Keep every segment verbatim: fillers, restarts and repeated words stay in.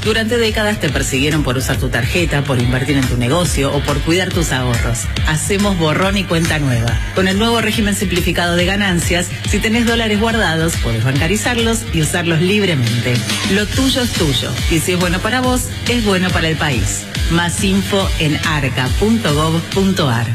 Durante décadas te persiguieron por usar tu tarjeta, por invertir en tu negocio o por cuidar tus ahorros. Hacemos borrón y cuenta nueva. Con el nuevo régimen simplificado de ganancias, si tenés dólares guardados, podés bancarizarlos y usarlos libremente. Lo tuyo es tuyo, y si es bueno para vos, es bueno para el país. Más info en arca punto gov punto ar.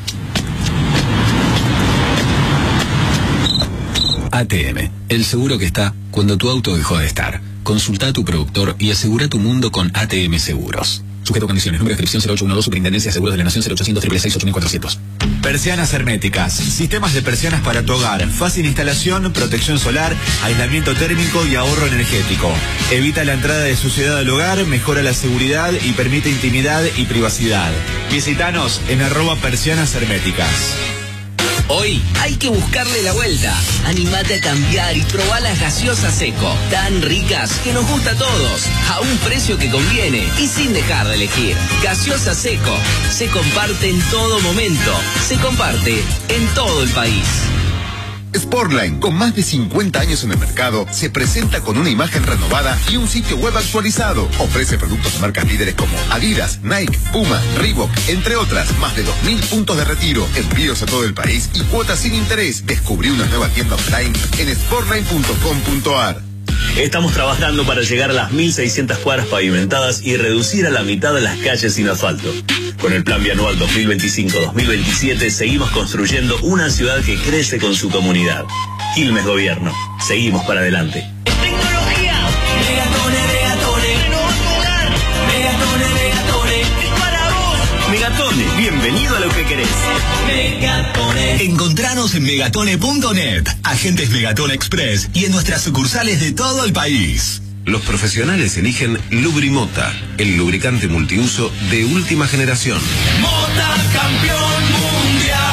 A T M, el seguro que está cuando tu auto dejó de estar. Consulta a tu productor y asegura tu mundo con A T M Seguros. Sujeto a condiciones. Número de inscripción cero ocho uno dos, Superintendencia de Seguros de la Nación cero ochocientos, seis seis seis, ocho mil cuatrocientos. Persianas herméticas. Sistemas de persianas para tu hogar. Fácil instalación, protección solar, aislamiento térmico y ahorro energético. Evita la entrada de suciedad al hogar, mejora la seguridad y permite intimidad y privacidad. Visítanos en arroba persianas herméticas. Hoy hay que buscarle la vuelta. Animate a cambiar y probá las gaseosas Seco. Tan ricas que nos gusta a todos. A un precio que conviene y sin dejar de elegir. Gaseosa Seco. Se comparte en todo momento. Se comparte en todo el país. Sportline, con más de cincuenta años en el mercado, se presenta con una imagen renovada y un sitio web actualizado. Ofrece productos de marcas líderes como Adidas, Nike, Puma, Reebok, entre otras. Más de dos mil puntos de retiro, envíos a todo el país y cuotas sin interés. Descubrí una nueva tienda online en sportline punto com punto ar. Estamos trabajando para llegar a las mil seiscientas cuadras pavimentadas y reducir a la mitad de las calles sin asfalto. Con el Plan Bianual dos mil veinticinco a dos mil veintisiete seguimos construyendo una ciudad que crece con su comunidad. Quilmes Gobierno. Seguimos para adelante. Tecnología. Megatone, Megatone. Renovando hogar. Megatone, Megatone. Es para vos. Megatone. Bienvenido a lo que querés. Megatone. Encontranos en megatone punto net, agentes Megatone Express y en nuestras sucursales de todo el país. Los profesionales eligen Lubrimota, el lubricante multiuso de última generación. Mota campeón mundial.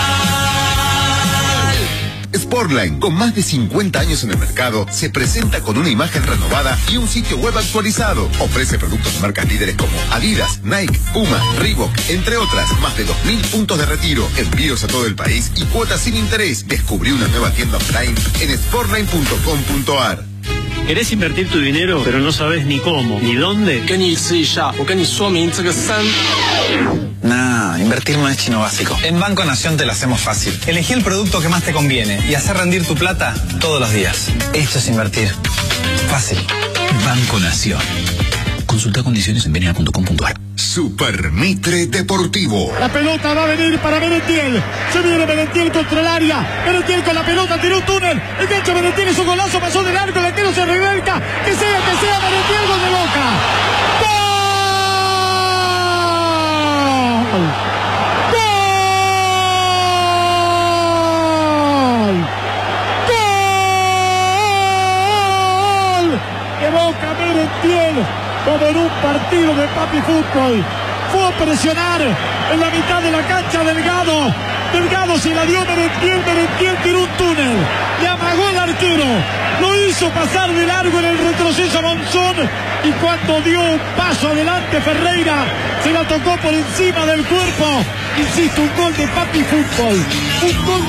Sportline, con más de cincuenta años en el mercado, se presenta con una imagen renovada y un sitio web actualizado. Ofrece productos de marcas líderes como Adidas, Nike, Puma, Reebok, entre otras. Más de dos mil puntos de retiro, envíos a todo el país y cuotas sin interés. Descubrí una nueva tienda online en sportline punto com punto ar. ¿Querés invertir tu dinero, pero no sabes ni cómo, ni dónde? Nah, invertir no es chino básico. En Banco Nación te lo hacemos fácil. Elegí el producto que más te conviene y hacer rendir tu plata todos los días. Esto es invertir. Fácil. Banco Nación. Consulta condiciones en b n a punto com punto ar. Super Mitre Deportivo. La pelota va a venir para Merentiel. Se viene Merentiel contra el área. Merentiel con la pelota, tiró un túnel. El gancho Merentiel es un golazo, pasó del arco, el arquero se revuelca. Que sea, que sea Merentiel, gol de Boca. ¡Gol! ¡Gol! ¡Gol! De Boca Merentiel. Como en un partido de papi fútbol. Fue a presionar en la mitad de la cancha Delgado. Delgado se la dio Merentiel. Merentiel tiró un túnel. Le amagó el arquero. Lo hizo pasar de largo en el retroceso a Monzón. Y cuando dio un paso adelante Ferreira, se la tocó por encima del cuerpo. Insisto, un gol de papi fútbol. Un gol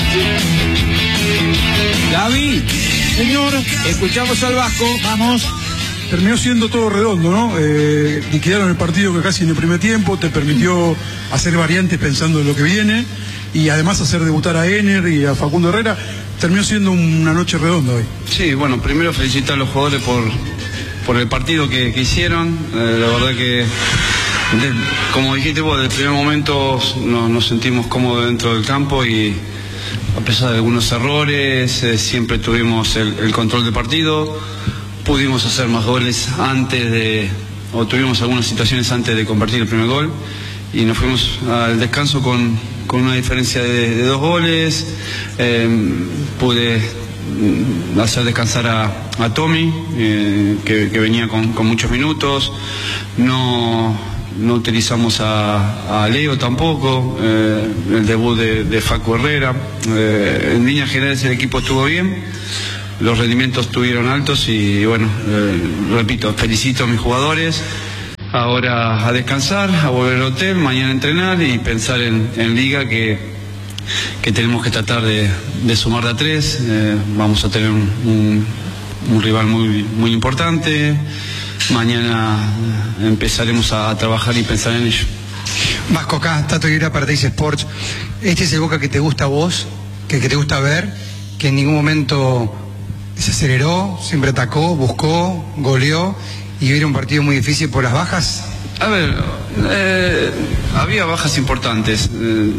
de... David, señor, escuchamos al Vasco. Vamos. Terminó siendo todo redondo, ¿no? Eh, liquidaron el partido que casi en el primer tiempo, te permitió hacer variantes pensando en lo que viene y además hacer debutar a Ener y a Facundo Herrera. Terminó siendo una noche redonda hoy. Sí, bueno, primero felicitar a los jugadores por, por el partido que, que hicieron. Eh, la verdad que, de, como dijiste vos, desde el primer momento nos, nos sentimos cómodos dentro del campo y a pesar de algunos errores, eh, siempre tuvimos el, el control del partido. Pudimos hacer más goles antes de, o tuvimos algunas situaciones antes de convertir el primer gol y nos fuimos al descanso con, con una diferencia de, de dos goles. Eh, pude hacer descansar a, a Tommy, eh, que, que venía con, con muchos minutos. No, no utilizamos a, a Leo tampoco, eh, el debut de, de Facu Herrera. Eh, en líneas generales el equipo estuvo bien. Los rendimientos estuvieron altos y bueno, eh, repito, felicito a mis jugadores. Ahora a descansar, a volver al hotel, mañana a entrenar y pensar en, en Liga que, que tenemos que tratar de, de sumar de a tres. Eh, vamos a tener un, un, un rival muy, muy importante. mañana empezaremos a, a trabajar y pensar en ello. Vasco, acá, Tato Higuera para Teis Sports. Este es el Boca que te gusta a vos, que, que te gusta ver, que en ningún momento se aceleró, siempre atacó, buscó, goleó, y era un partido muy difícil por las bajas. A ver, eh, había bajas importantes, eh,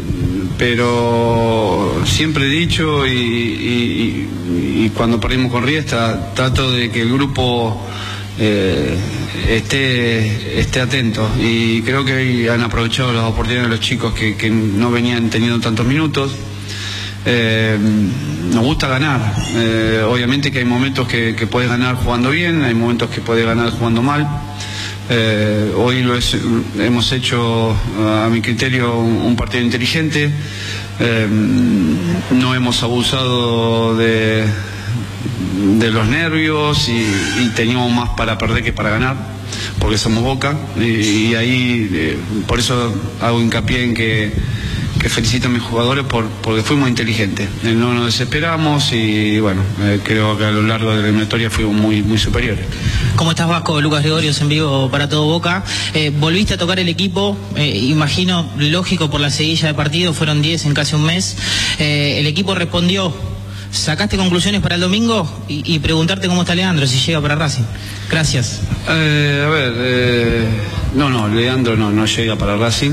pero siempre he dicho y, y, y cuando perdimos con Riestra, trato de que el grupo eh, esté, esté atento, y creo que han aprovechado las oportunidades de los chicos que, que no venían teniendo tantos minutos. Eh, nos gusta ganar, eh, obviamente que hay momentos que, que puedes ganar jugando bien, hay momentos que puedes ganar jugando mal. Eh, hoy lo es, hemos hecho, a mi criterio, un, un partido inteligente. Eh, no hemos abusado de, de los nervios y, y teníamos más para perder que para ganar, porque somos Boca, y, y ahí eh, por eso hago hincapié en que, que felicito a mis jugadores por, porque fuimos inteligentes, eh, no nos desesperamos y bueno, eh, creo que a lo largo de la eliminatoria fuimos muy, muy superiores. ¿Cómo estás, Vasco? Lucas Gregorios en vivo para Todo Boca. Eh, volviste a tocar el equipo, eh, imagino, lógico por la seguilla de partidos, fueron diez en casi un mes. Eh, el equipo respondió. ¿Sacaste conclusiones para el domingo? Y, y preguntarte cómo está Leandro, si llega para Racing. Gracias. Eh, a ver, eh, no, no, Leandro no, no llega para Racing.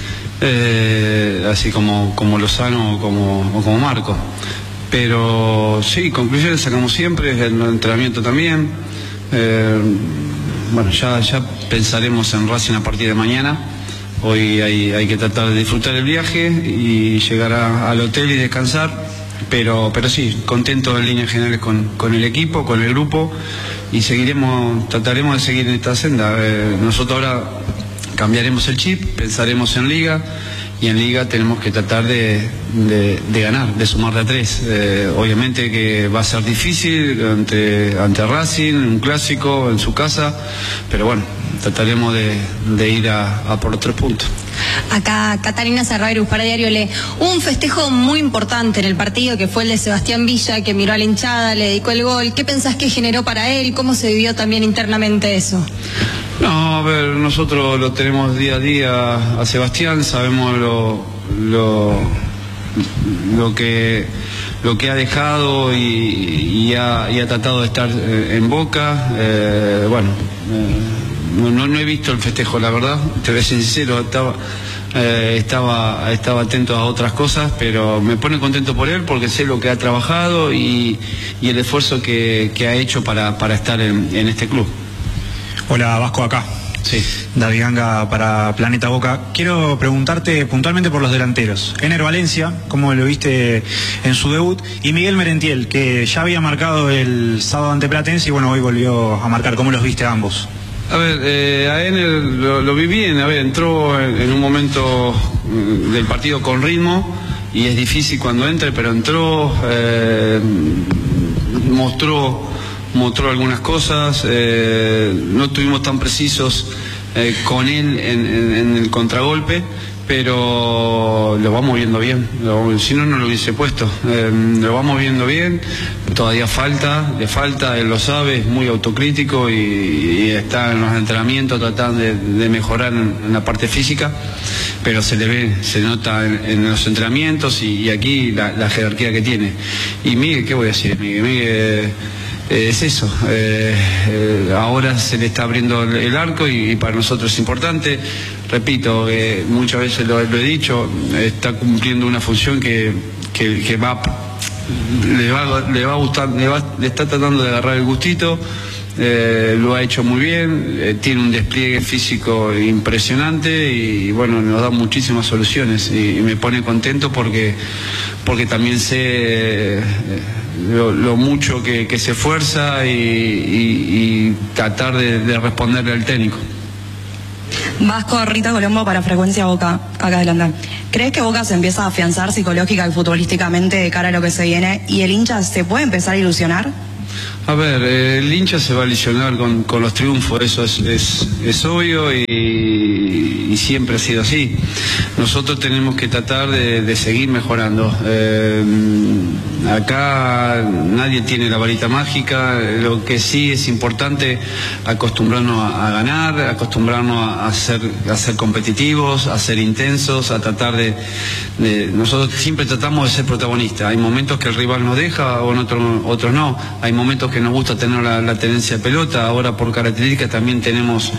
Eh, así como, como Lozano o como, o como Marco. Pero sí, conclusiones sacamos siempre, el entrenamiento también. Eh, bueno, ya, ya pensaremos en Racing a partir de mañana. Hoy hay, hay que tratar de disfrutar el viaje y llegar a, al hotel y descansar. Pero, pero sí, contento en líneas generales con, con el equipo, con el grupo, y seguiremos, trataremos de seguir en esta senda. Eh, nosotros ahora cambiaremos el chip, pensaremos en Liga, y en Liga tenemos que tratar de, de, de ganar, de sumar de a tres. Eh, obviamente que va a ser difícil ante, ante Racing, un clásico en su casa, pero bueno, trataremos de, de ir a, a por los tres puntos. Acá Catalina Cerrairus para Diario Le. Un festejo muy importante en el partido que fue el de Sebastián Villa, que miró a la hinchada, le dedicó el gol. ¿Qué pensás que generó para él? ¿Cómo se vivió también internamente eso? No, a ver, nosotros lo tenemos día a día a Sebastián, sabemos lo, lo, lo que lo que ha dejado y, y, ha, y ha tratado de estar en Boca. Eh, bueno, eh, no, no he visto el festejo, la verdad, te voy a ser sincero, estaba, eh, estaba, estaba atento a otras cosas, pero me pone contento por él porque sé lo que ha trabajado y, y el esfuerzo que, que ha hecho para, para estar en, en este club. Hola, Vasco, acá. Sí. David Ganga para Planeta Boca. Quiero preguntarte puntualmente por los delanteros. Ener Valencia, cómo lo viste en su debut, y Miguel Merentiel, que ya había marcado el sábado ante Platense y bueno, hoy volvió a marcar. ¿Cómo los viste a ambos? A ver, eh, a Ener lo, lo vi bien. A ver, entró en, en un momento del partido con ritmo y es difícil cuando entre, pero entró, eh, mostró mostró algunas cosas, eh, no estuvimos tan precisos eh, con él en, en, en el contragolpe, pero lo vamos viendo bien, lo, si no, no lo hubiese puesto, eh, lo vamos viendo bien, todavía falta, le falta, él lo sabe, es muy autocrítico y, y está en los entrenamientos tratando de, de mejorar en, en la parte física, pero se le ve, se nota en, en los entrenamientos y, y aquí la, la jerarquía que tiene. Y Miguel, ¿qué voy a decir? Miguel, Miguel es eso, eh, eh, ahora se le está abriendo el, el arco y, y para nosotros es importante. Repito, eh, muchas veces lo, lo he dicho, está cumpliendo una función que, que, que va, le va, le va a gustar, le, va, le está tratando de agarrar el gustito, eh, lo ha hecho muy bien, eh, tiene un despliegue físico impresionante y, y bueno, nos da muchísimas soluciones y, y me pone contento porque, porque también sé eh, Lo, lo mucho que, que se esfuerza y, y, y tratar de, de responderle al técnico. Vasco, Rita Colombo para Frecuencia Boca, acá adelante. ¿Crees que Boca se empieza a afianzar psicológica y futbolísticamente de cara a lo que se viene y el hincha se puede empezar a ilusionar? A ver, eh, el hincha se va a ilusionar con, con los triunfos, eso es, es, es obvio y, y siempre ha sido así. Nosotros tenemos que tratar de, de seguir mejorando. Eh, acá nadie tiene la varita mágica. Lo que sí es importante, acostumbrarnos a, a ganar, acostumbrarnos a, a, ser, a ser competitivos, a ser intensos, a tratar de, de... Nosotros siempre tratamos de ser protagonistas. Hay momentos que el rival nos deja, o en otro, otros no. Hay momentos que nos gusta tener la, la tenencia de pelota. Ahora por características también tenemos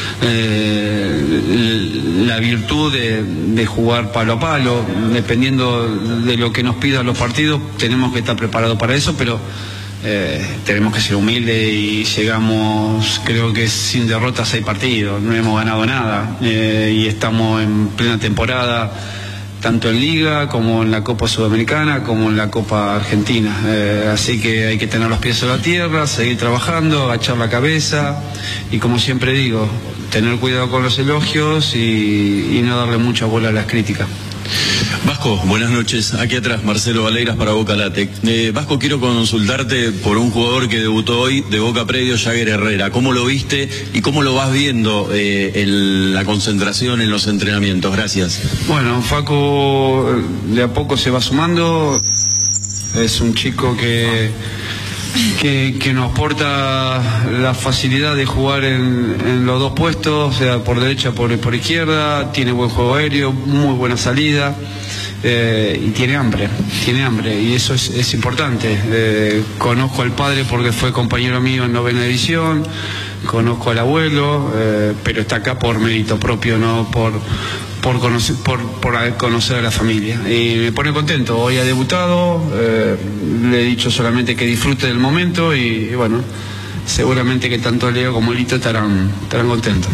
eh, la virtud de, de jugar palo a palo. Dependiendo de lo que nos pidan los partidos, tenemos que estar preparados para eso, pero eh, tenemos que ser humildes y llegamos, creo que sin derrota, a seis partidos, no hemos ganado nada, eh, y estamos en plena temporada, tanto en Liga como en la Copa Sudamericana como en la Copa Argentina, eh, así que hay que tener los pies sobre la tierra, seguir trabajando, agachar la cabeza y, como siempre digo, tener cuidado con los elogios y, y no darle mucha bola a las críticas. Vasco, buenas noches. Aquí atrás, Marcelo Valeiras para Boca Late. Eh, Vasco, quiero consultarte por un jugador que debutó hoy de Boca Predio, Jagger Herrera. ¿Cómo lo viste y cómo lo vas viendo eh, en la concentración, en los entrenamientos? Gracias. Bueno, Facu de a poco se va sumando. Es un chico que... Que, que nos aporta la facilidad de jugar en, en los dos puestos, o sea, por derecha, por, por izquierda, tiene buen juego aéreo, muy buena salida, eh, y tiene hambre, tiene hambre, y eso es, es importante. Eh, conozco al padre porque fue compañero mío en novena división, conozco al abuelo, eh, pero está acá por mérito propio, no por... Por conocer, por, por conocer a la familia, y me pone contento. Hoy ha debutado, eh, le he dicho solamente que disfrute del momento y, y bueno, seguramente que tanto Leo como Lito estarán, estarán contentos.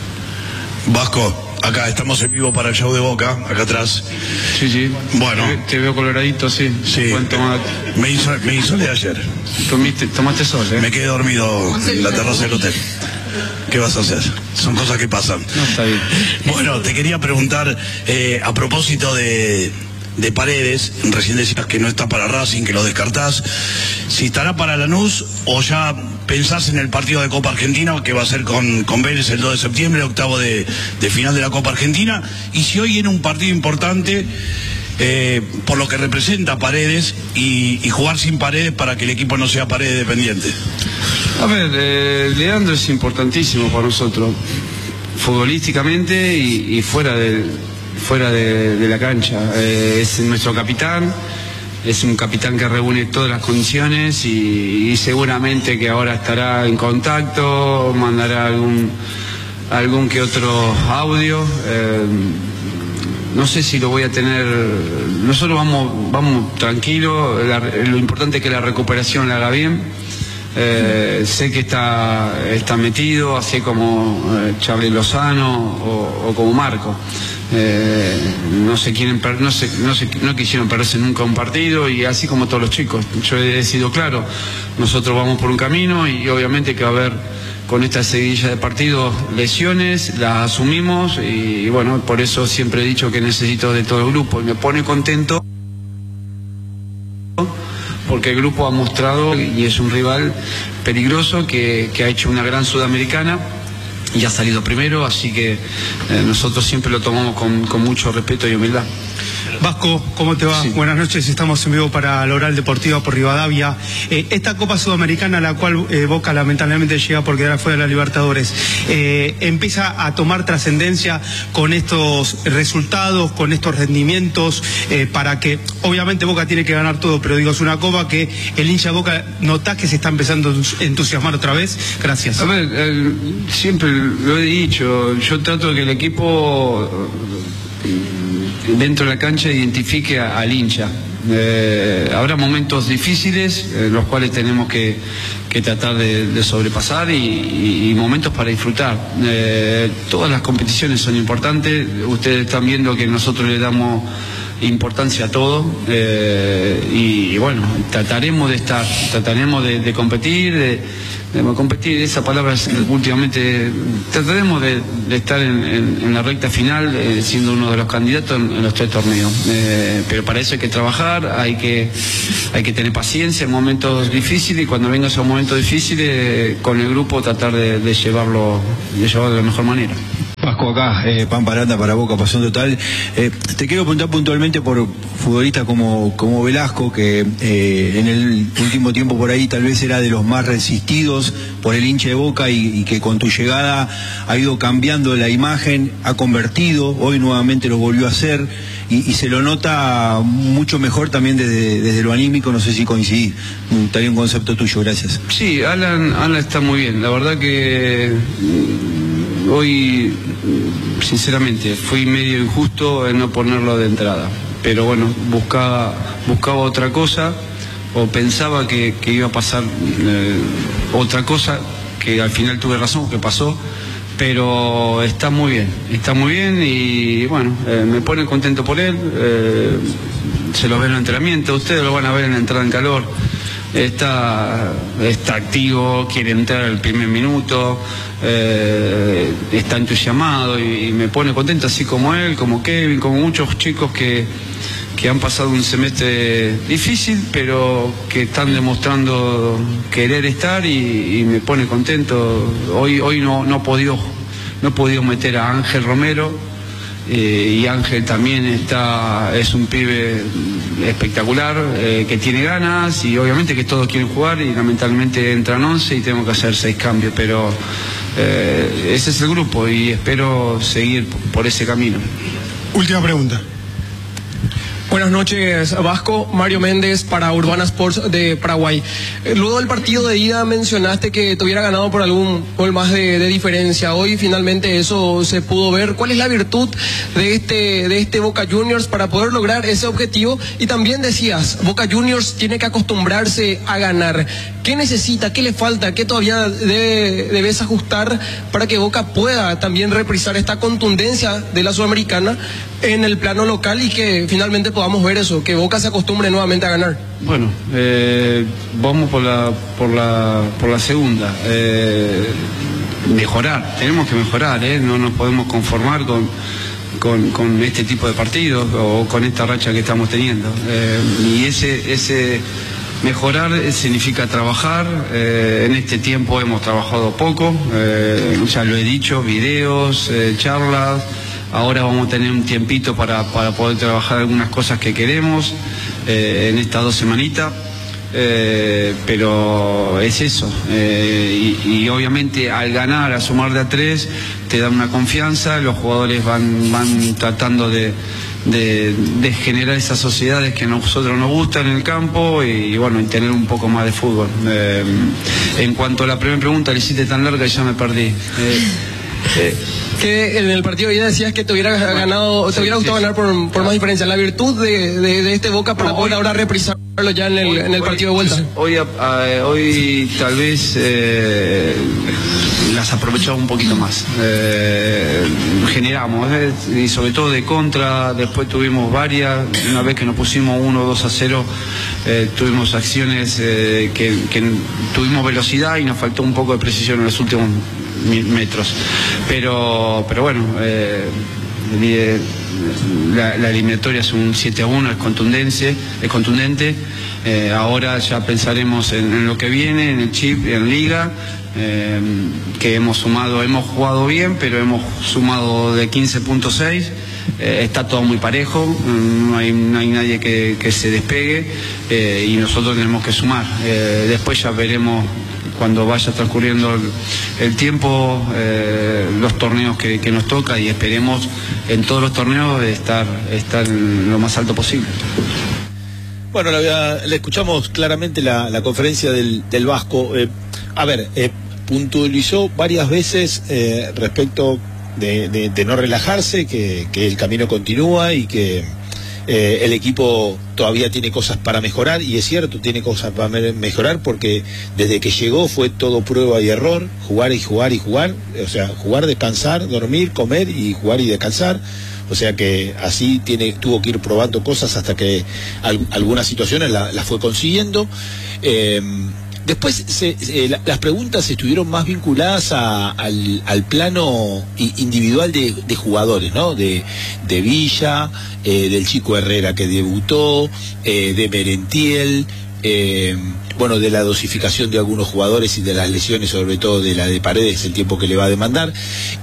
Vasco, acá estamos en vivo para el show de Boca, acá atrás. Sí, sí. Bueno. Te, te veo coloradito, sí. Sí. Tomar... Me hizo, me hizo de ayer. Tomiste, tomaste sol, ¿eh? Me quedé dormido en la terraza del hotel. ¿Qué vas a hacer? Son cosas que pasan. No, está bien. Bueno, te quería preguntar, eh, a propósito de, de Paredes, recién decías que no está para Racing, que lo descartás, si estará para Lanús o ya pensás en el partido de Copa Argentina, que va a ser con, con Vélez el dos de septiembre, octavo de, de final de la Copa Argentina, y si hoy viene un partido importante, eh, por lo que representa Paredes, y, y jugar sin Paredes para que el equipo no sea Paredes dependiente. A ver, eh, Leandro es importantísimo para nosotros, futbolísticamente y, y fuera, de, fuera de, de la cancha. Eh, es nuestro capitán, es un capitán que reúne todas las condiciones y, y seguramente que ahora estará en contacto, mandará algún, algún que otro audio. Eh, no sé si lo voy a tener, nosotros vamos, vamos tranquilos, la, lo importante es que la recuperación la haga bien. Eh, sé que está, está metido, así como eh, Charly Lozano o, o como Marco. Eh, no se quieren per, no, se, no, se, no quisieron perderse nunca un partido, y así como todos los chicos. Yo he sido claro, nosotros vamos por un camino y obviamente que va a haber con esta seguidilla de partidos lesiones, las asumimos y, y bueno, por eso siempre he dicho que necesito de todo el grupo y me pone contento. Porque el grupo ha mostrado, y es un rival peligroso, que, que ha hecho una gran Sudamericana y ha salido primero, así que eh, nosotros siempre lo tomamos con, con mucho respeto y humildad. Vasco, ¿cómo te va? Sí. Buenas noches, estamos en vivo para la Oral Deportiva por Rivadavia. Eh, esta Copa Sudamericana, a la cual eh, Boca lamentablemente llega por quedar fuera de la Libertadores, eh, empieza a tomar trascendencia con estos resultados, con estos rendimientos, eh, para que, obviamente Boca tiene que ganar todo, pero digo, es una Copa que el hincha Boca notás que se está empezando a entusiasmar otra vez. Gracias. A ver, eh, siempre lo he dicho, yo trato de que el equipo dentro de la cancha identifique a, al hincha. Eh, habrá momentos difíciles, eh, los cuales tenemos que, que tratar de, de sobrepasar y, y, y momentos para disfrutar. Eh, todas las competiciones son importantes, ustedes están viendo que nosotros le damos importancia a todo, eh, y, y bueno, trataremos de estar, trataremos de, de competir, de, de competir, esa palabra es, últimamente, trataremos de, de estar en, en, en la recta final, eh, siendo uno de los candidatos en, en los tres torneos, eh, pero para eso hay que trabajar, hay que, hay que tener paciencia en momentos difíciles, y cuando venga esos momentos difíciles, eh, con el grupo tratar de, de llevarlo, de llevarlo de la mejor manera. Vasco. Vasco acá, eh, Pan Paranda para Boca, Pasión Total. Eh, te quiero preguntar puntualmente por futbolistas como, como Velasco, que eh, en el último tiempo por ahí tal vez era de los más resistidos por el hincha de Boca y, y que con tu llegada ha ido cambiando la imagen, ha convertido, hoy nuevamente lo volvió a hacer y, y se lo nota mucho mejor también desde, desde lo anímico, no sé si coincidís. Me gustaría un concepto tuyo, gracias. Sí, Alan, Alan está muy bien, la verdad que hoy, sinceramente, fui medio injusto en no ponerlo de entrada, pero bueno, buscaba, buscaba otra cosa, o pensaba que, que iba a pasar eh, otra cosa, que al final tuve razón, que pasó, pero está muy bien, está muy bien y bueno, eh, me pone contento por él, eh, se lo ve en el entrenamiento, ustedes lo van a ver en la entrada en calor. Está, está activo, quiere entrar el primer minuto, eh, está entusiasmado y, y me pone contento, así como él, como Kevin, como muchos chicos que, que han pasado un semestre difícil, pero que están demostrando querer estar y, y me pone contento. Hoy, hoy no, no he podido, no he podido meter a Ángel Romero. Eh, y Ángel también está, es un pibe espectacular, eh, que tiene ganas y obviamente que todos quieren jugar y lamentablemente entran once y tengo que hacer seis cambios, pero eh, ese es el grupo y espero seguir por ese camino. Última pregunta. Buenas noches, Vasco. Mario Méndez para Urbana Sports de Paraguay. Luego del partido de ida mencionaste que te hubiera ganado por algún gol más de, de diferencia. Hoy finalmente eso se pudo ver. ¿Cuál es la virtud de este, de este Boca Juniors para poder lograr ese objetivo? Y también decías, Boca Juniors tiene que acostumbrarse a ganar. ¿Qué necesita? ¿Qué le falta? ¿Qué todavía debe, debes ajustar para que Boca pueda también reprisar esta contundencia de la Sudamericana en el plano local y que finalmente podamos ver eso, que Boca se acostumbre nuevamente a ganar? Bueno, eh, vamos por la, por la, por la segunda. Eh, mejorar, tenemos que mejorar, ¿eh? No nos podemos conformar con, con, con este tipo de partidos o con esta racha que estamos teniendo. Eh, y ese... ese mejorar significa trabajar, eh, en este tiempo hemos trabajado poco, eh, ya lo he dicho, videos, eh, charlas, ahora vamos a tener un tiempito para, para poder trabajar algunas cosas que queremos eh, en estas dos semanitas, eh, pero es eso, eh, y, y obviamente al ganar, a sumar de a tres, te da una confianza, los jugadores van, van tratando de De, de generar esas sociedades que a nosotros nos gustan en el campo y, y bueno, y tener un poco más de fútbol. Eh, en cuanto a la primera pregunta, le hiciste tan larga y ya me perdí. Eh, eh, que en el partido ya decías que te hubiera bueno, ganado, te sí, hubiera gustado sí, ganar por, por claro. más diferencia. La virtud de, de, de este Boca para no, poder hoy, ahora reprisarlo ya en el, hoy, en el partido hoy, de vuelta. Hoy, uh, hoy tal vez eh, las aprovechamos un poquito más. Eh, generamos, eh, y sobre todo de contra, después tuvimos varias, una vez que nos pusimos uno o dos a cero, eh, tuvimos acciones eh, que, que tuvimos velocidad y nos faltó un poco de precisión en los últimos metros. Pero, pero bueno, eh, la, la eliminatoria es un siete a uno, es contundente, es contundente. Eh, ahora ya pensaremos en, en lo que viene, en el chip, en Liga, eh, que hemos sumado, hemos jugado bien, pero hemos sumado de quince punto seis. Eh, está todo muy parejo, no hay, no hay nadie que, que se despegue, eh, y nosotros tenemos que sumar. Eh, después ya veremos cuando vaya transcurriendo el, el tiempo, eh, los torneos que, que nos toca, y esperemos en todos los torneos estar, estar lo más alto posible. Bueno, la, le escuchamos claramente la, la conferencia del, del Vasco. Eh, a ver, eh, puntualizó varias veces eh, respecto de, de, de no relajarse, que, que el camino continúa y que eh, el equipo todavía tiene cosas para mejorar, y es cierto, tiene cosas para mejorar porque desde que llegó fue todo prueba y error, jugar y jugar y jugar, o sea, jugar, descansar, dormir, comer y jugar y descansar. O sea que así tiene, tuvo que ir probando cosas hasta que al, algunas situaciones las la fue consiguiendo. Eh, después se, se, la, las preguntas estuvieron más vinculadas a, al, al plano individual de, de jugadores, ¿no? De, de Villa, eh, del Chico Herrera que debutó, eh, de Merentiel. eh, bueno, de la dosificación de algunos jugadores y de las lesiones, sobre todo de la de Paredes, el tiempo que le va a demandar.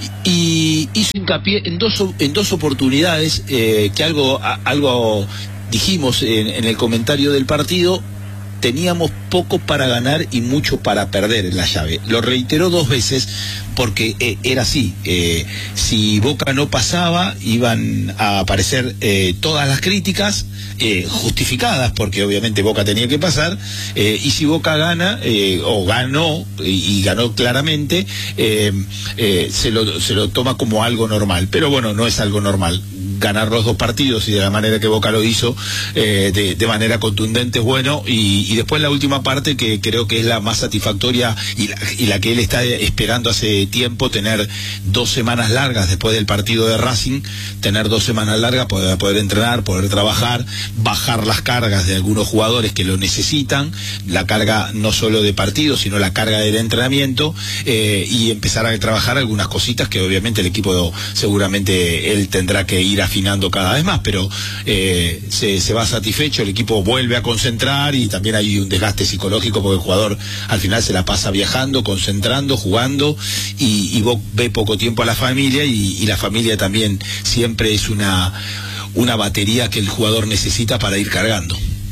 Y hizo hincapié en dos, en dos oportunidades eh, que algo, a, algo dijimos en, en el comentario del partido. Teníamos poco para ganar y mucho para perder en la llave. Lo reiteró dos veces porque eh, era así. Eh, si Boca no pasaba, iban a aparecer eh, todas las críticas eh, justificadas, porque obviamente Boca tenía que pasar. Eh, y si Boca gana, eh, o ganó, y, y ganó claramente, eh, eh, se lo, se lo toma como algo normal. Pero bueno, no es algo normal. Ganar los dos partidos y de la manera que Boca lo hizo, eh, de, de manera contundente es bueno, y, y después la última parte que creo que es la más satisfactoria y la, y la que él está esperando hace tiempo, tener dos semanas largas después del partido de Racing, tener dos semanas largas, poder, poder entrenar, poder trabajar, bajar las cargas de algunos jugadores que lo necesitan, la carga no solo de partido, sino la carga del entrenamiento, eh, y empezar a trabajar algunas cositas que obviamente el equipo seguramente él tendrá que ir a afinando cada vez más, pero eh, se, se va satisfecho, el equipo vuelve a concentrar y también hay un desgaste psicológico porque el jugador al final se la pasa viajando, concentrando, jugando y, y ve poco tiempo a la familia y, y la familia también siempre es una, una batería que el jugador necesita para ir cargando.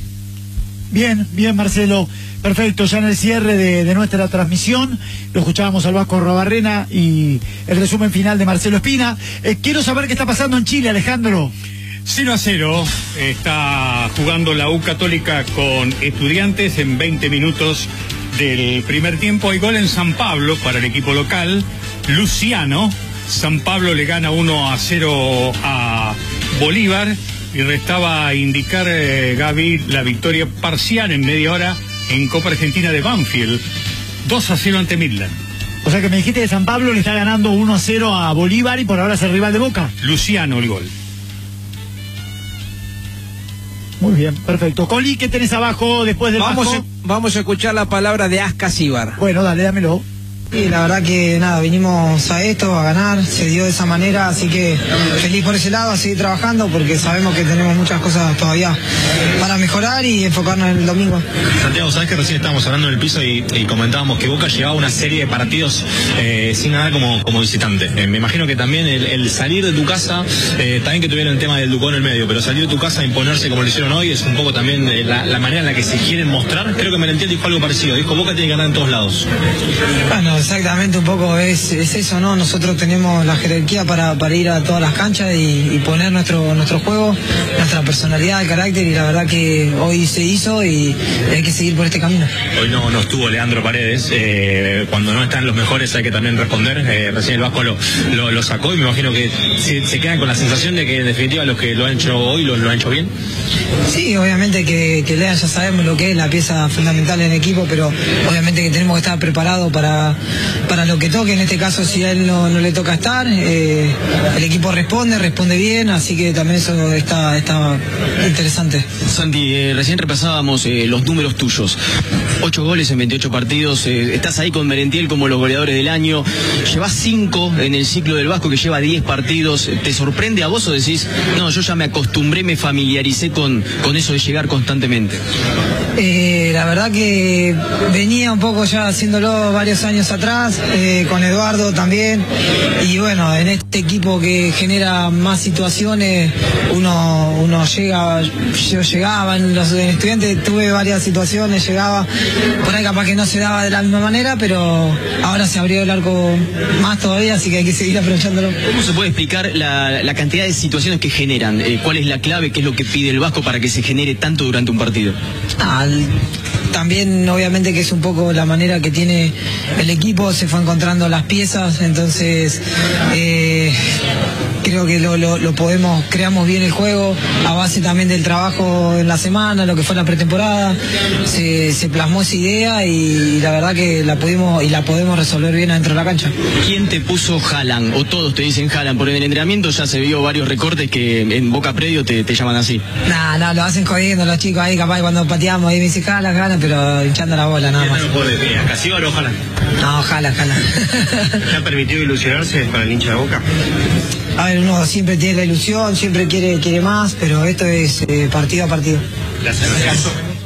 Bien, bien Marcelo, perfecto, ya en el cierre de, de nuestra transmisión lo escuchábamos al Vasco Arruabarrena y el resumen final de Marcelo Espina. Eh, quiero saber qué está pasando en Chile, Alejandro. cero a cero está jugando la U Católica con Estudiantes en veinte minutos del primer tiempo. Hay gol en San Pablo para el equipo local, Luciano. San Pablo le gana uno a cero a Bolívar y restaba indicar, eh, Gaby, la victoria parcial en media hora en Copa Argentina de Banfield, dos a cero ante Midland. O sea que me dijiste que San Pablo le está ganando uno a cero a Bolívar y por ahora es el rival de Boca. Luciano el gol. Muy bien, perfecto. Coli, ¿qué tenés abajo después del vamos Vasco? a, vamos a escuchar la palabra de Ascas Ibar. Bueno, dale, dámelo. Sí, la verdad que nada, vinimos a esto, a ganar, se dio de esa manera, así que feliz por ese lado, a seguir trabajando porque sabemos que tenemos muchas cosas todavía para mejorar y enfocarnos en el domingo. Santiago, sabes que recién estábamos hablando en el piso y, y comentábamos que Boca llevaba una serie de partidos eh, sin ganar como, como visitante. Eh, me imagino que también el, el salir de tu casa, eh, también que tuvieron el tema del Ducó en el medio, pero salir de tu casa e imponerse como lo hicieron hoy es un poco también eh, la, la manera en la que se quieren mostrar. Creo que Merentiel dijo algo parecido, dijo Boca tiene que ganar en todos lados. Bueno, exactamente, un poco es, es eso, ¿no? Nosotros tenemos la jerarquía para, para ir a todas las canchas y, y poner nuestro nuestro juego, nuestra personalidad, el carácter, y la verdad que hoy se hizo y hay que seguir por este camino. Hoy no, no estuvo Leandro Paredes, eh, cuando no están los mejores hay que también responder, eh, recién el Vasco lo, lo, lo sacó y me imagino que se, se quedan con la sensación de que en definitiva los que lo han hecho hoy lo, lo han hecho bien. Sí, obviamente que, que Lea ya sabemos lo que es la pieza fundamental en el equipo, pero obviamente que tenemos que estar preparados para, para lo que toque. En este caso, si a él no, no le toca estar, eh, el equipo responde, responde bien, así que también eso está, está interesante. Santi, eh, recién repasábamos eh, los números tuyos. Ocho goles en veintiocho partidos, eh, estás ahí con Merentiel como los goleadores del año, llevas cinco en el ciclo del Vasco que lleva diez partidos. ¿Te sorprende a vos o decís, no, yo ya me acostumbré, me familiaricé con, con eso de llegar constantemente? Eh, la verdad que venía un poco ya haciéndolo varios años atrás, eh, con Eduardo también, y bueno, en este equipo que genera más situaciones, uno, uno llega, yo llegaba, en los en Estudiantes tuve varias situaciones, llegaba, por ahí capaz que no se daba de la misma manera, pero ahora se abrió el arco más todavía, así que hay que seguir aprovechándolo. ¿Cómo se puede explicar la, la cantidad de situaciones que generan? Eh, ¿Cuál es la clave? ¿Qué es lo que pide el Vasco para que se genere tanto durante un partido? Ah, también obviamente que es un poco la manera que tiene el equipo, se fue encontrando las piezas, entonces eh, creo que lo, lo, lo podemos, creamos bien el juego a base también del trabajo en la semana, lo que fue la pretemporada, se, se plasmó esa idea y la verdad que la pudimos y la podemos resolver bien adentro de la cancha. ¿Quién te puso Haaland? O todos te dicen Haaland, porque en el entrenamiento ya se vio varios recortes que en Boca Predio te, te llaman así. Nah, no, lo hacen jodiendo los chicos ahí, capaz cuando pateamos ahí me dicen Haaland, Haaland, pero hinchando la bola nada más. ¿Casíbar o Haaland? No, Haaland, Haaland. ¿Te ha permitido ilusionarse para el hincha de Boca? A ver, uno siempre tiene la ilusión, siempre quiere, quiere más, pero esto es eh, partido a partido. Gracias.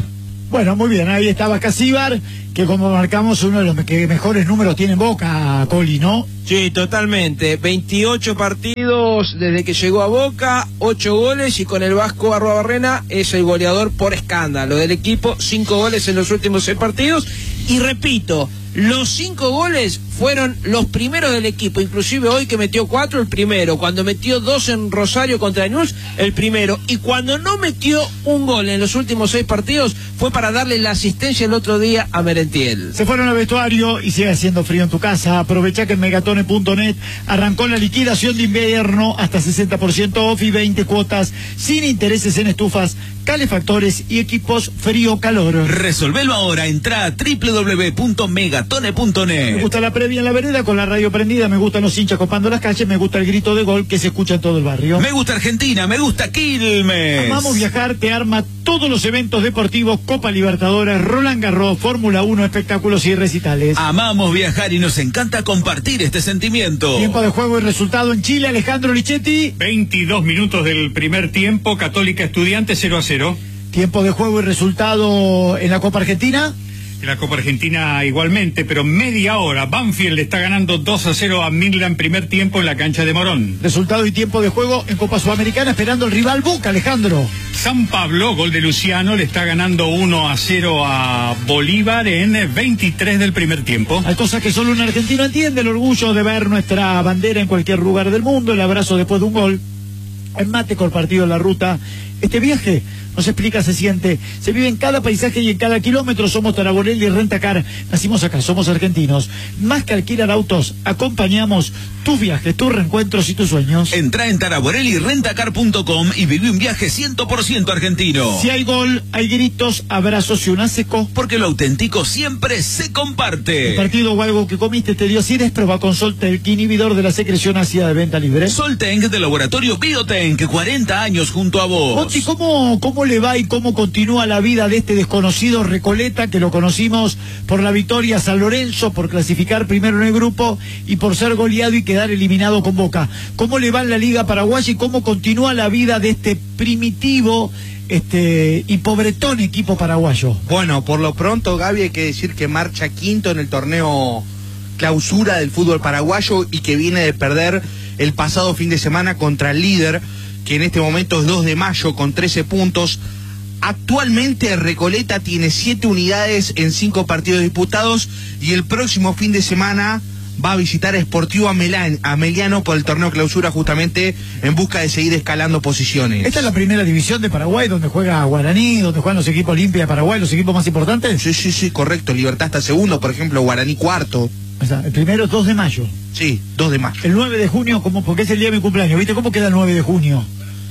Bueno, muy bien, ahí estaba Casíbar, que como marcamos uno de los que mejores números tiene en Boca, Coli, ¿no? Sí, totalmente. veintiocho partidos desde que llegó a Boca, ocho goles, y con el Vasco Arruabarrena es el goleador por escándalo del equipo, cinco goles en los últimos seis partidos. Y repito, los cinco goles fueron los primeros del equipo, inclusive hoy que metió cuatro, el primero. Cuando metió dos en Rosario contra News, el primero. Y cuando no metió un gol en los últimos seis partidos, fue para darle la asistencia el otro día a Merentiel. Se fueron al vestuario y sigue haciendo frío en tu casa. Aprovecha que en megatone punto net arrancó la liquidación de invierno hasta sesenta por ciento off y veinte cuotas sin intereses en estufas, calefactores y equipos frío-calor. Resolvelo ahora, entra a doble u doble u doble u punto megatone punto net. Me gusta la previa en la vereda con la radio prendida, me gustan los hinchas copando las calles, me gusta el grito de gol que se escucha en todo el barrio. Me gusta Argentina, me gusta Quilmes. Amamos viajar, te arma todos los eventos deportivos, Copa Libertadores, Roland Garros, Fórmula uno, espectáculos y recitales. Amamos viajar y nos encanta compartir este sentimiento. Tiempo de juego y resultado en Chile, Alejandro Lichetti. veintidós minutos del primer tiempo, Católica Estudiantes cero a cero. Tiempo de juego y resultado en la Copa Argentina. En la Copa Argentina igualmente, pero media hora. Banfield le está ganando dos a cero a Midland, primer tiempo en la cancha de Morón. Resultado y tiempo de juego en Copa Sudamericana, esperando el rival Boca, Alejandro. San Pablo, gol de Luciano, le está ganando uno a cero a Bolívar en veintitrés del primer tiempo. Hay cosas que solo un argentino entiende: el orgullo de ver nuestra bandera en cualquier lugar del mundo, el abrazo después de un gol, el mate compartido en la ruta. Este viaje no se explica, se siente, se vive en cada paisaje y en cada kilómetro. Somos Taraborelli y Rentacar, nacimos acá, somos argentinos. Más que alquilar autos, acompañamos tus viajes, tus reencuentros y tus sueños. Entra en taraborelli rentacar punto com y viví un viaje cien por ciento argentino. Si hay gol, hay gritos, abrazos y un seco. Porque lo auténtico siempre se comparte. El partido o algo que comiste te dio acidez, prueba con Soltenk, inhibidor de la secreción ácida de venta libre. Soltenk de Laboratorio Biotenk, cuarenta años junto a vos. Oti, ¿cómo, ¿cómo le va y cómo continúa la vida de este desconocido Recoleta, que lo conocimos por la victoria a San Lorenzo, por clasificar primero en el grupo y por ser goleado y quedar eliminado con Boca? ¿Cómo le va en la Liga Paraguaya y cómo continúa la vida de este primitivo este y pobretón equipo paraguayo? Bueno, por lo pronto, Gaby, hay que decir que marcha quinto en el torneo clausura del fútbol paraguayo y que viene de perder el pasado fin de semana contra el líder, que en este momento es dos de mayo con trece puntos. Actualmente Recoleta tiene siete unidades en cinco partidos disputados y el próximo fin de semana va a visitar a Sportivo Amelán, Ameliano por el torneo clausura, justamente en busca de seguir escalando posiciones. ¿Esta es la primera división de Paraguay donde juega Guaraní, donde juegan los equipos Olimpia de Paraguay, los equipos más importantes? Sí, sí, sí, correcto. Libertad está segundo, por ejemplo, Guaraní cuarto. O sea, el primero es dos de mayo. Sí, dos de mayo. El nueve de junio, como porque es el día de mi cumpleaños, ¿viste cómo queda el nueve de junio?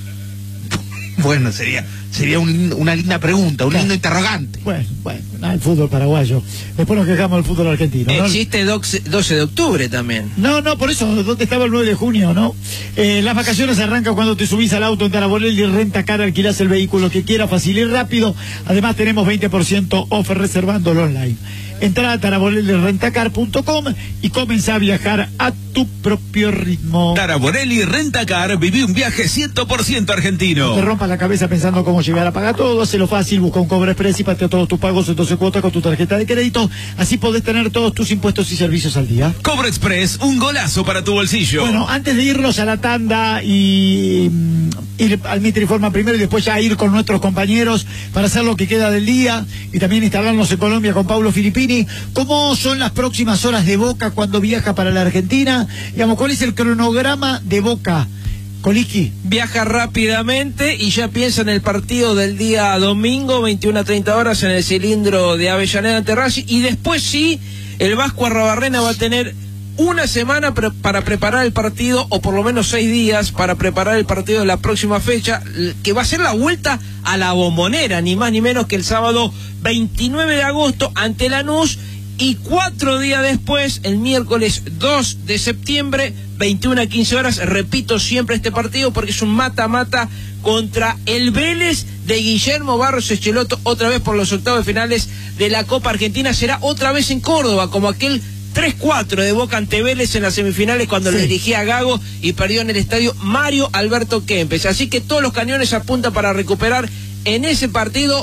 Bueno, sería sería un, una linda pregunta, un claro. lindo interrogante. Bueno, bueno, nada, el fútbol paraguayo. Después nos quejamos del fútbol argentino, ¿no? Existe doce de octubre también. No, no, por eso, ¿dónde estaba el nueve de junio, no? Eh, las vacaciones arrancan cuando te subís al auto en Taraborelli y Rentacar, alquilás el vehículo que quieras, fácil y rápido. Además tenemos veinte por ciento off reservándolo online. Entra a taraborelli rentacar punto com y comenzá a viajar a tu propio ritmo. Taraborelli Rentacar, viví un viaje cien por ciento argentino. No te rompas la cabeza pensando cómo llegar a pagar todo, hazlo fácil, busca un Cobra Express y patea todos tus pagos en doce cuotas con tu tarjeta de crédito. Así podés tener todos tus impuestos y servicios al día. Cobra Express, un golazo para tu bolsillo. Bueno, antes de irnos a la tanda y ir al Mitre Informa primero y después ya ir con nuestros compañeros para hacer lo que queda del día y también instalarnos en Colombia con Paulo Filippini. ¿Cómo son las próximas horas de Boca cuando viaja para la Argentina? Digamos, ¿cuál es el cronograma de Boca? Coliqui. Viaja rápidamente y ya piensa en el partido del día domingo, veintiuna a treinta horas, en el cilindro de Avellaneda ante Racing. Y después sí, el Vasco Arruabarrena va a tener una semana pre para preparar el partido, o por lo menos seis días para preparar el partido de la próxima fecha, que va a ser la vuelta a la Bombonera, ni más ni menos que el sábado veintinueve de agosto ante Lanús, y cuatro días después, el miércoles dos de septiembre, veintiuna a quince horas, repito siempre este partido porque es un mata-mata contra el Vélez de Guillermo Barros Echeloto, otra vez por los octavos de finales de la Copa Argentina. Será otra vez en Córdoba, como aquel tres cuatro de Boca ante Vélez en las semifinales cuando sí. le dirigía a Gago y perdió en el estadio Mario Alberto Kempes. Así que todos los cañones apuntan para recuperar en ese partido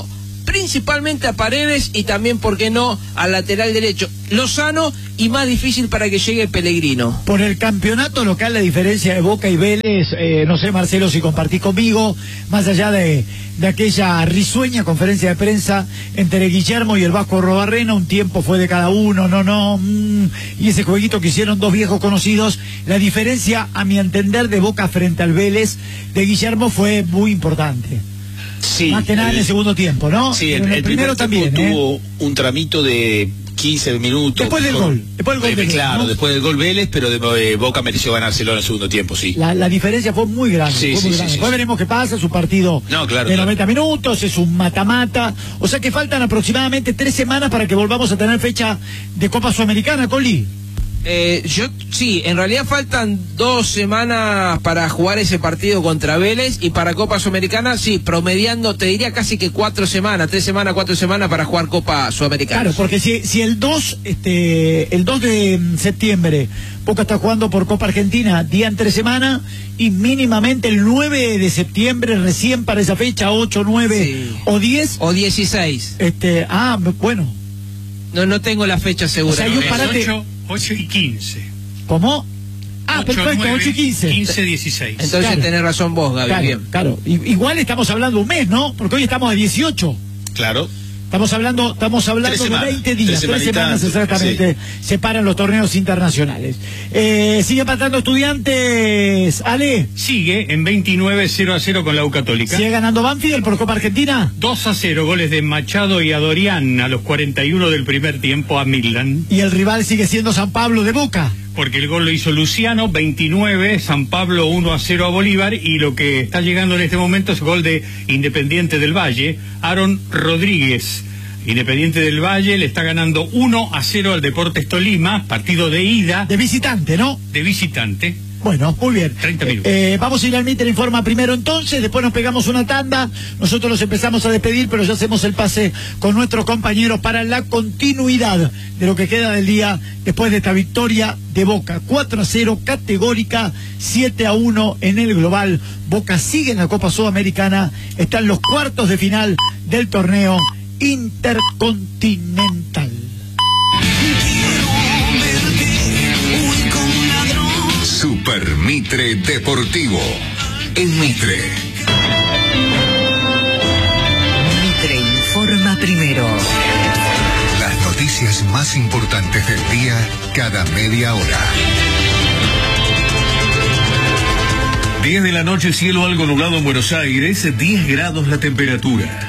principalmente a Paredes y también, ¿por qué no?, al lateral derecho Lozano, y más difícil para que llegue Pellegrino. Por el campeonato local, la diferencia de Boca y Vélez, eh, no sé, Marcelo, si compartís conmigo, más allá de, de aquella risueña conferencia de prensa entre Guillermo y el Vasco Arrobarrena, un tiempo fue de cada uno, no, no, mmm, y ese jueguito que hicieron dos viejos conocidos, la diferencia, a mi entender, de Boca frente al Vélez de Guillermo fue muy importante. Sí, más que nada el, en el segundo tiempo, ¿no? Sí, en el, el, el primero primer también tuvo ¿eh? un tramito de quince minutos. Después del con, gol. Después del gol eh, Vélez, claro, ¿no? después del gol Vélez, pero de, eh, Boca mereció ganárselo en el segundo tiempo, sí. La, la diferencia fue muy grande. Sí, fue sí, muy sí, grande. sí, Después sí. veremos qué pasa, su partido No, claro, de claro. noventa minutos, es un mata-mata. O sea que faltan aproximadamente tres semanas para que volvamos a tener fecha de Copa Sudamericana, Coli. Eh, yo sí, en realidad faltan dos semanas para jugar ese partido contra Vélez, y para Copa Sudamericana, sí, promediando, te diría casi que cuatro semanas, tres semanas, cuatro semanas para jugar Copa Sudamericana. Claro, porque si, si el dos, este, el dos de septiembre Boca está jugando por Copa Argentina día en tres semanas, y mínimamente el nueve de septiembre recién para esa fecha, ocho, nueve Sí. o diez. O dieciséis. Este, ah, bueno. No, no tengo la fecha segura. O sea, hay un ¿no? parate- ocho y quince. ¿Cómo? Ah, ocho, perfecto, nueve, ocho y quince. quince, dieciséis. Entonces Claro. tenés razón vos, Gaby, Claro, bien. claro. I- Igual estamos hablando de un mes, ¿no? Porque hoy estamos a dieciocho. Claro. Estamos hablando, estamos hablando Tres de semanas, veinte días, tres tres semanas semanitas, exactamente, separan los torneos internacionales. Eh, sigue empatando Estudiantes, Ale. Sigue en veintinueve, cero a cero con la U Católica. Sigue ganando Banfield por Copa Argentina. dos a cero, goles de Machado y Adorián a los cuarenta y uno del primer tiempo a Midland. Y el rival sigue siendo San Pablo de Boca. Porque el gol lo hizo Luciano, veintinueve, San Pablo uno a cero a Bolívar, y lo que está llegando en este momento es gol de Independiente del Valle, Aaron Rodríguez. Independiente del Valle le está ganando uno a cero al Deportes Tolima, partido de ida. De visitante, ¿no? De visitante. Bueno, muy bien. treinta minutos. Eh, vamos a ir al Mister Informa primero entonces, después nos pegamos una tanda, nosotros los empezamos a despedir, pero ya hacemos el pase con nuestros compañeros para la continuidad de lo que queda del día después de esta victoria de Boca. cuatro a cero, categórica, siete a uno en el global. Boca sigue en la Copa Sudamericana, está en los cuartos de final del torneo intercontinental. Super Mitre Deportivo. En Mitre. Mitre informa primero. Las noticias más importantes del día cada media hora. diez de la noche, cielo algo nublado en Buenos Aires, diez grados la temperatura.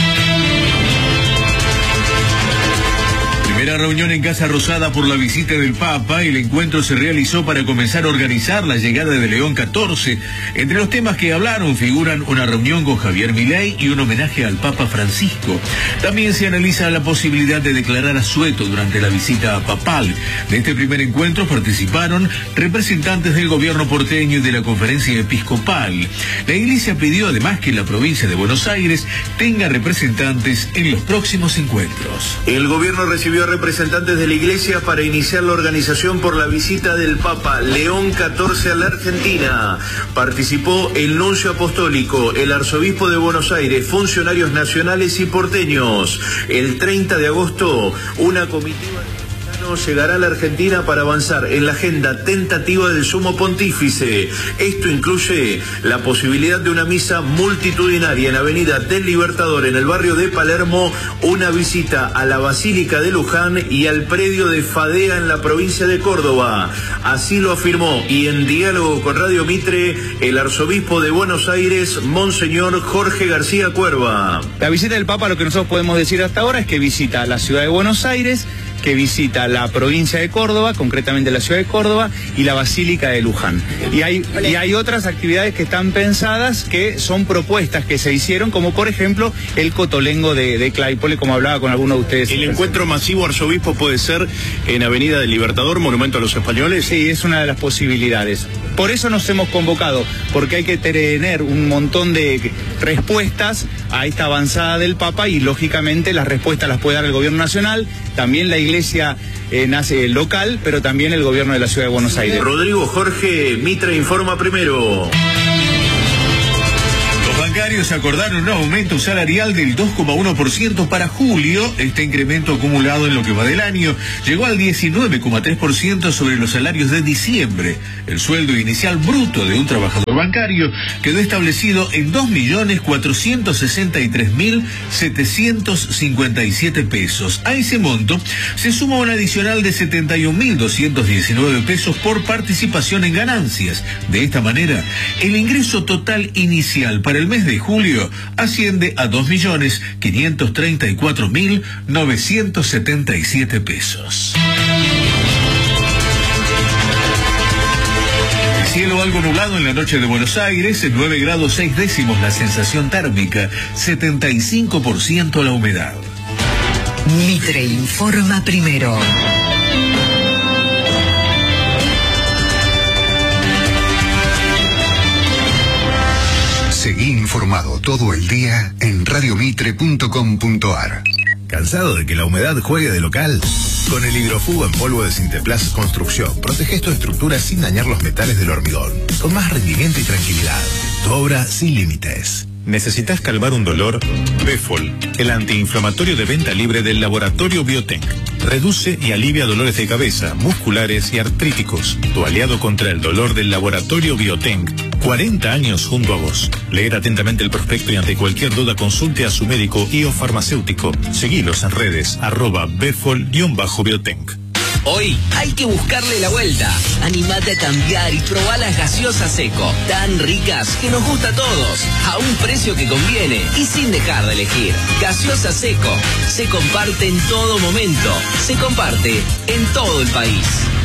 Primera reunión en Casa Rosada por la visita del Papa. El encuentro se realizó para comenzar a organizar la llegada de León catorce. Entre los temas que hablaron figuran una reunión con Javier Milei y un homenaje al Papa Francisco. También se analiza la posibilidad de declarar asueto durante la visita papal. De este primer encuentro participaron representantes del gobierno porteño y de la conferencia episcopal. La Iglesia pidió además que la provincia de Buenos Aires tenga representantes en los próximos encuentros. El gobierno recibió a representantes de la Iglesia para iniciar la organización por la visita del Papa León catorce a la Argentina. Participó el nuncio apostólico, el arzobispo de Buenos Aires, funcionarios nacionales y porteños. El treinta de agosto, una comitiva llegará a la Argentina para avanzar en la agenda tentativa del sumo pontífice. Esto incluye la posibilidad de una misa multitudinaria en Avenida del Libertador, en el barrio de Palermo, una visita a la Basílica de Luján y al predio de Fadea en la provincia de Córdoba. Así lo afirmó, y en diálogo con Radio Mitre, el arzobispo de Buenos Aires, Monseñor Jorge García Cuerva. La visita del Papa, lo que nosotros podemos decir hasta ahora es que visita la ciudad de Buenos Aires, que visita la provincia de Córdoba, concretamente la ciudad de Córdoba, y la Basílica de Luján. Y hay, y hay otras actividades que están pensadas, que son propuestas que se hicieron, como por ejemplo el cotolengo de, de Claypole, como hablaba con alguno de ustedes. ¿El encuentro masivo, arzobispo, puede ser en Avenida del Libertador, Monumento a los Españoles? Sí, es una de las posibilidades. Por eso nos hemos convocado, porque hay que tener un montón de respuestas a esta avanzada del Papa, y lógicamente las respuestas las puede dar el gobierno nacional, también la Iglesia eh, nace local, pero también el gobierno de la ciudad de Buenos Aires. Rodrigo Jorge, Mitre informa primero. Los bancarios funcionarios acordaron un aumento salarial del dos coma uno por ciento para julio. Este incremento acumulado en lo que va del año llegó al diecinueve coma tres por ciento sobre los salarios de diciembre. El sueldo inicial bruto de un trabajador bancario quedó establecido en dos millones cuatrocientos sesenta y tres mil setecientos cincuenta y siete pesos. A ese monto se suma un adicional de setenta y un mil doscientos diecinueve pesos por participación en ganancias. De esta manera, el ingreso total inicial para el mes de julio asciende a dos millones quinientos treinta y cuatro mil novecientos setenta y siete pesos. Cielo algo nublado en la noche de Buenos Aires, nueve grados seis décimos la sensación térmica, setenta y cinco por ciento la humedad. Mitre informa primero. Seguí informado todo el día en radio mitre punto com punto ar. ¿Cansado de que la humedad juegue de local? Con el hidrofugo en polvo de Sinteplas Construcción, proteges tu estructura sin dañar los metales del hormigón, con más rendimiento y tranquilidad. Tu obra sin límites. ¿Necesitas calmar un dolor? Befol, el antiinflamatorio de venta libre del laboratorio Biotech. Reduce y alivia dolores de cabeza, musculares y artríticos. Tu aliado contra el dolor del laboratorio Biotech. cuarenta años junto a vos. Leer atentamente el prospecto y ante cualquier duda consulte a su médico y o farmacéutico. Seguilos en redes, arroba befol-biotech. Hoy hay que buscarle la vuelta. Animate a cambiar y probá las gaseosas Seco, tan ricas que nos gusta a todos, a un precio que conviene y sin dejar de elegir. Gaseosa Seco, se comparte en todo momento, se comparte en todo el país.